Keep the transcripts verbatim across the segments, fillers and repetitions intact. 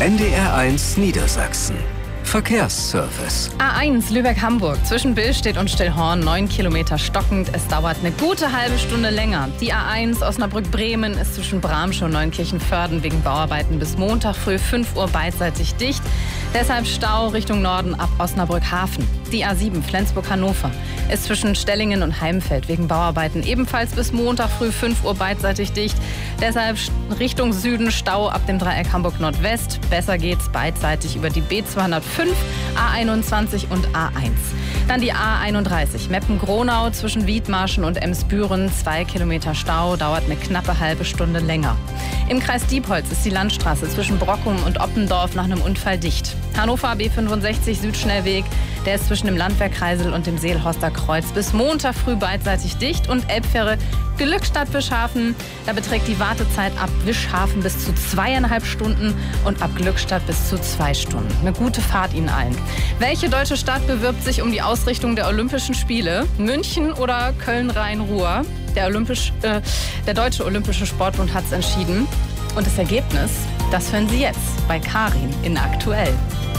N D R eins Niedersachsen. Verkehrsservice. A eins Lübeck-Hamburg. Zwischen Billstedt und Stillhorn neun Kilometer stockend. Es dauert eine gute halbe Stunde länger. Die A eins Osnabrück-Bremen ist zwischen Bramsche und Neunkirchen-Vörden wegen Bauarbeiten bis Montag früh fünf Uhr beidseitig dicht. Deshalb Stau Richtung Norden ab Osnabrück-Hafen. Die A sieben Flensburg-Hannover ist zwischen Stellingen und Heimfeld wegen Bauarbeiten ebenfalls bis Montag früh fünf Uhr beidseitig dicht. Deshalb Richtung Süden Stau ab dem Dreieck Hamburg-Nordwest. Besser geht's beidseitig über die B zweihundertfünf, A einundzwanzig und A eins. Dann die A einunddreißig Meppen-Gronau zwischen Wiedmarschen und Emsbüren. Zwei Kilometer Stau, dauert eine knappe halbe Stunde länger. Im Kreis Diepholz ist die Landstraße zwischen Brockum und Oppendorf nach einem Unfall dicht. Hannover B fünfundsechzig Südschnellweg, der ist zwischen dem Landwehrkreisel und dem Seelhorster Kreuz bis Montag früh beidseitig dicht. Und Elbfähre Glückstadt-Wischhafen, da beträgt die Wartezeit ab Wischhafen bis zu zweieinhalb Stunden und ab Glückstadt bis zu zwei Stunden. Eine gute Fahrt Ihnen allen. Welche deutsche Stadt bewirbt sich um die Ausrichtung der Olympischen Spiele? München oder Köln-Rhein-Ruhr? Der, Olympisch, äh, der Deutsche Olympische Sportbund hat es entschieden. Und das Ergebnis, das hören Sie jetzt bei Karin in Aktuell.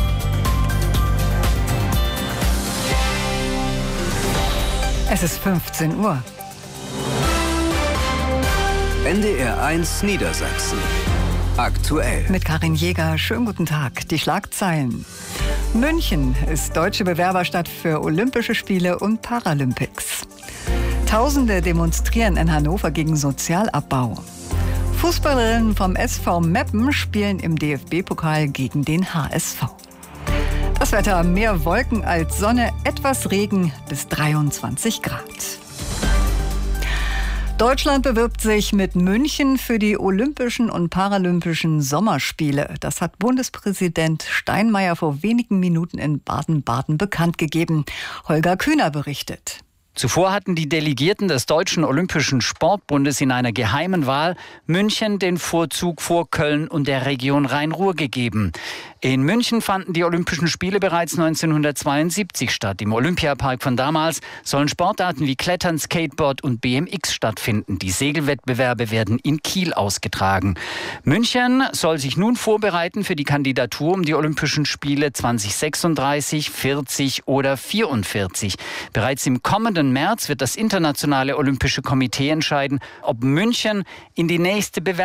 Es ist fünfzehn Uhr. N D R eins Niedersachsen. Aktuell. Mit Karin Jäger. Schönen guten Tag. Die Schlagzeilen. München ist deutsche Bewerberstadt für Olympische Spiele und Paralympics. Tausende demonstrieren in Hannover gegen Sozialabbau. Fußballerinnen vom S V Meppen spielen im D F B-Pokal gegen den H S V. Das Wetter: mehr Wolken als Sonne, etwas Regen bis dreiundzwanzig Grad. Deutschland bewirbt sich mit München für die Olympischen und Paralympischen Sommerspiele. Das hat Bundespräsident Steinmeier vor wenigen Minuten in Baden-Baden bekannt gegeben. Holger Kühner berichtet. Zuvor hatten die Delegierten des Deutschen Olympischen Sportbundes in einer geheimen Wahl München den Vorzug vor Köln und der Region Rhein-Ruhr gegeben. In München fanden die Olympischen Spiele bereits neunzehnhundertzweiundsiebzig statt. Im Olympiapark von damals sollen Sportarten wie Klettern, Skateboard und B M X stattfinden. Die Segelwettbewerbe werden in Kiel ausgetragen. München soll sich nun vorbereiten für die Kandidatur um die Olympischen Spiele zweitausendsechsunddreißig, vierzig oder vierundvierzig. Bereits im kommenden März wird das Internationale Olympische Komitee entscheiden, ob München in die nächste Bewerbung